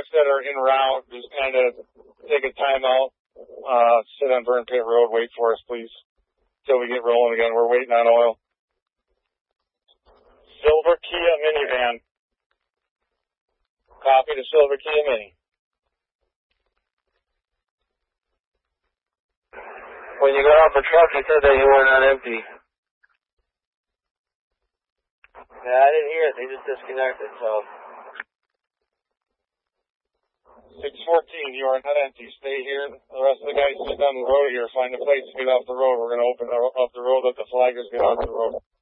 trucks that are en route, just kind of take a time out, sit on Burn Pit Road, wait for us, please, till we get rolling again. We're waiting on oil. Silver Kia minivan. Copy the Silver Kia Mini. When you got off the truck, you said that you were not empty. Yeah, I didn't hear it. They just disconnected, so. 614, you are not empty. Stay here. The rest of the guys sit on the road here. Find a place to get off the road. We're going to open up the road, let the flaggers get off the road.